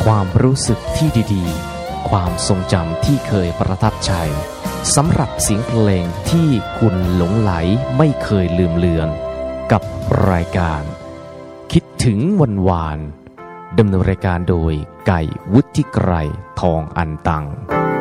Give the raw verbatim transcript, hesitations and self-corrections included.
ความรู้สึกที่ดีๆความทรงจำที่เคยประทับใจสำหรับเสียงเพลงที่คุณหลงไหลไม่เคยลืมเลือนกับรายการคิดถึงวันวานดำเนินรายการโดยไก่วุฒิไกรทองอันตัง